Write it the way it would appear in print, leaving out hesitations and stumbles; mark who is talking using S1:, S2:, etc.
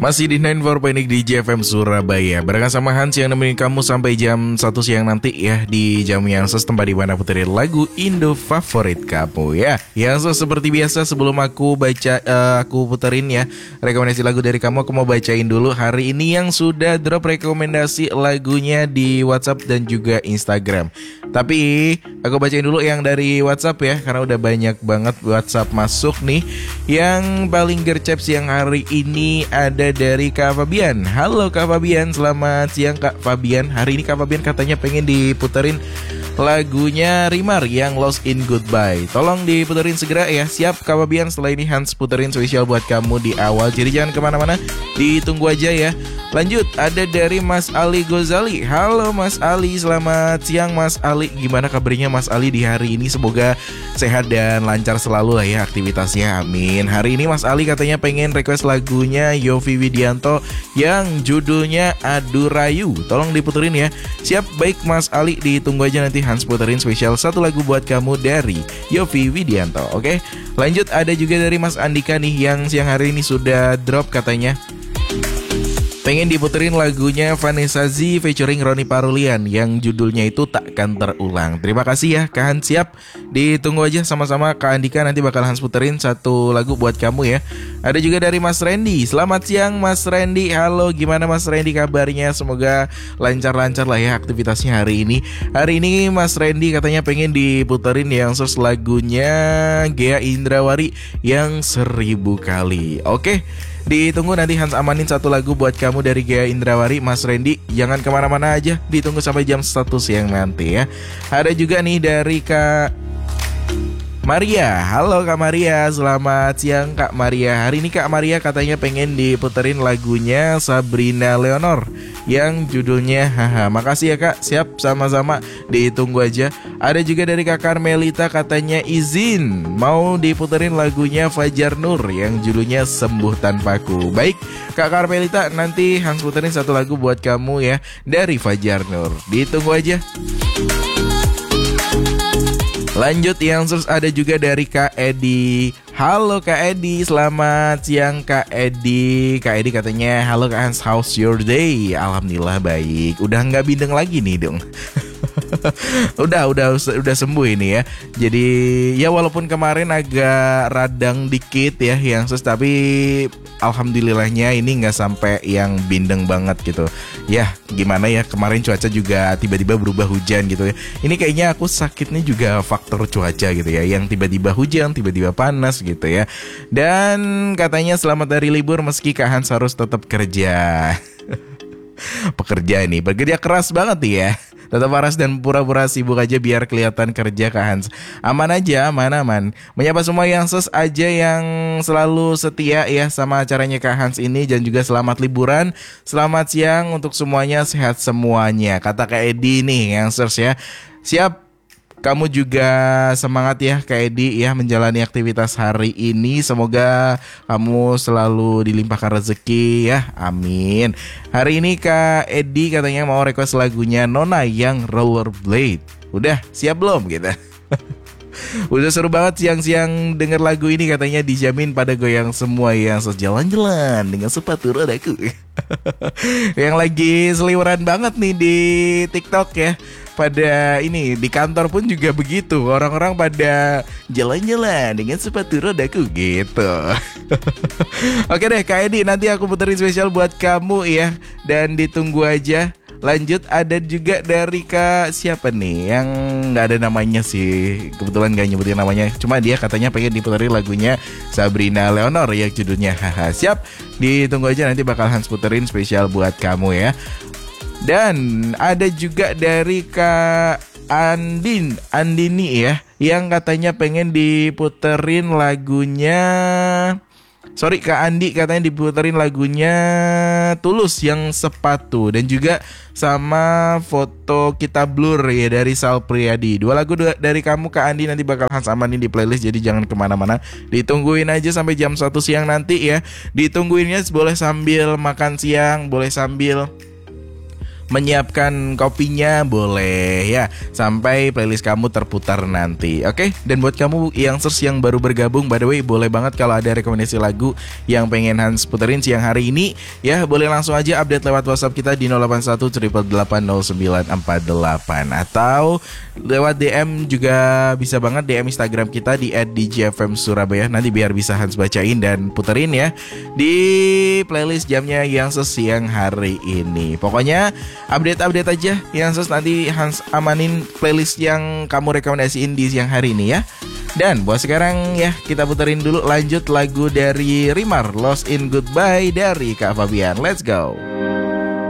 S1: Masih di 94.6 di JFM Surabaya. Barengan sama Hans yang nemenin kamu sampai jam 1 siang nanti ya. Di jam yang setempat di mana puterin lagu Indo favorit kamu ya. Yang seperti biasa sebelum aku puterin ya rekomendasi lagu dari kamu, aku mau bacain dulu hari ini yang sudah drop rekomendasi lagunya di WhatsApp dan juga Instagram. Tapi aku bacain dulu yang dari WhatsApp ya, karena udah banyak banget WhatsApp masuk nih. Yang paling gercep siang hari ini ada dari Kak Fabian. Halo Kak Fabian, selamat siang Kak Fabian. Hari ini Kak Fabian katanya pengen diputerin lagunya Rimar yang Lost in Goodbye. Tolong diputerin segera ya. Siap Kak Fabian, setelah ini Hans puterin spesial buat kamu di awal. Jadi jangan kemana-mana, ditunggu aja ya. Lanjut, ada dari Mas Ali Gozali. Halo Mas Ali, selamat siang Mas Ali. Gimana kabarnya Mas Ali di hari ini? Semoga sehat dan lancar selalu lah ya aktivitasnya, amin. Hari ini Mas Ali katanya pengen request lagunya Yovie Widianto yang judulnya Adu Rayu. Tolong diputerin ya. Siap, baik Mas Ali, ditunggu aja nanti Hans puterin spesial satu lagu buat kamu dari Yovie Widianto. Oke, lanjut ada juga dari Mas Andika nih yang siang hari ini sudah drop katanya pengen diputerin lagunya Vanessa Z featuring Roni Parulian yang judulnya itu Takkan Terulang. Terima kasih ya Kak Hans, siap. Ditunggu aja sama-sama Kak Andika, nanti bakal Hans puterin satu lagu buat kamu ya. Ada juga dari Mas Randy. Selamat siang Mas Randy. Halo, gimana Mas Randy kabarnya? Semoga lancar-lancar lah ya aktivitasnya hari ini. Hari ini Mas Randy katanya pengen diputerin yang source lagunya Ghea Indrawari yang 1000 kali. Oke, ditunggu nanti Hans amanin satu lagu buat kamu dari Ghea Indrawari, Mas Randy. Jangan kemana-mana aja, ditunggu sampai jam 1 siang nanti ya. Ada juga nih dari Kak Maria. Halo Kak Maria, selamat siang Kak Maria. Hari ini Kak Maria katanya pengen diputerin lagunya Sabrina Leonor yang judulnya Haha. Makasih ya Kak, siap, sama-sama, ditunggu aja. Ada juga dari Kak Carmelita katanya izin mau diputerin lagunya Fajar Nur yang judulnya Sembuh Tanpaku. Baik Kak Carmelita, nanti Hans puterin satu lagu buat kamu ya dari Fajar Nur. Ditunggu aja. Lanjut, yang terus ada juga dari Kak Edi. Halo Kak Edi, selamat siang Kak Edi. Kak Edi katanya halo Kak Hans, how's your day? Alhamdulillah baik. Udah nggak bindeng lagi nih dong. udah sembuh ini ya. Jadi ya walaupun kemarin agak radang dikit ya yang tapi alhamdulillahnya ini nggak sampai yang bindeng banget gitu. Ya gimana ya, kemarin cuaca juga tiba-tiba berubah hujan gitu ya. Ini kayaknya aku sakitnya juga faktor cuaca gitu ya, yang tiba-tiba hujan, tiba-tiba panas gitu ya. Dan katanya selamat hari libur meski Kak Hans harus tetap kerja. Pekerja nih, bekerja keras banget nih ya. Tetap waras dan pura-pura sibuk aja biar kelihatan kerja Kak Hans. Aman aja, aman. Menyapa semua yang aja yang selalu setia ya sama acaranya Kak Hans ini. Dan juga selamat liburan, selamat siang untuk semuanya, sehat semuanya. Kata Kak Edi nih yang ya. Siap, kamu juga semangat ya Kak Edi ya menjalani aktivitas hari ini. Semoga kamu selalu dilimpahkan rezeki ya, amin. Hari ini Kak Edi katanya mau request lagunya Nona yang Rollerblade. Udah siap belum gitu? Udah seru banget siang-siang denger lagu ini, katanya dijamin pada goyang semua yang jalan-jalan dengan sepatu rodaku. Yang lagi seliweran banget nih di TikTok ya. Pada ini di kantor pun juga begitu, orang-orang pada jalan-jalan dengan sepatu rodaku gitu. Oke deh Kak Edi, nanti aku puterin spesial buat kamu ya, dan ditunggu aja. Lanjut, ada juga dari Kak siapa nih yang gak ada namanya sih, kebetulan gak nyebutin namanya, cuma dia katanya pengen diputerin lagunya Sabrina Leonor yang judulnya Haha. Siap, ditunggu aja, nanti bakal Hans puterin spesial buat kamu ya. Dan ada juga dari Kak Andini ya, yang katanya pengen diputerin lagunya, Kak Andi katanya diputerin lagunya Tulus yang Sepatu. Dan juga sama Foto Kita Blur ya dari Sal Priadi. Dua lagu dari kamu Kak Andi nanti bakal Hans amanin di playlist. Jadi jangan kemana-mana, ditungguin aja sampai jam 1 siang nanti ya. Ditungguinnya boleh sambil makan siang, boleh sambil menyiapkan kopinya boleh ya, sampai playlist kamu terputar nanti. Oke, dan buat kamu youngsters yang baru bergabung, by the way, boleh banget kalau ada rekomendasi lagu yang pengen Hans puterin siang hari ini ya, boleh langsung aja update lewat WhatsApp kita di 081 888 0948 atau lewat DM juga bisa banget, DM Instagram kita di @djfmsurabaya. Nanti biar bisa Hans bacain dan puterin ya di playlist jamnya Youngsters siang hari ini. Pokoknya update aja Youngsters, nanti Hans amanin playlist yang kamu rekomendasiin di siang hari ini ya. Dan buat sekarang ya, kita puterin dulu lanjut lagu dari Rimar, Lost in Goodbye dari Kak Fabian. Let's go.